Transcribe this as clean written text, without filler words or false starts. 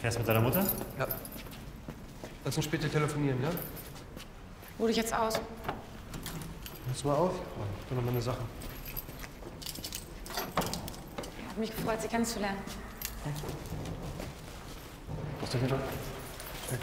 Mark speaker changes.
Speaker 1: Fährst mit deiner Mutter?
Speaker 2: Ja. Lass uns später telefonieren, ja?
Speaker 3: Ruh dich jetzt aus.
Speaker 2: Pass mal auf. Ich tu noch mal eine Sache.
Speaker 3: Hat mich gefreut, Sie kennenzulernen.
Speaker 2: Was denn wieder?